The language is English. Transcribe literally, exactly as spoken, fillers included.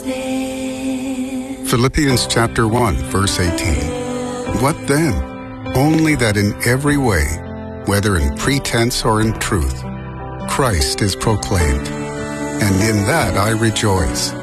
Philippians chapter one, verse eighteen. What then? Only that in every way, whether in pretense or in truth, Christ is proclaimed, and in that I rejoice.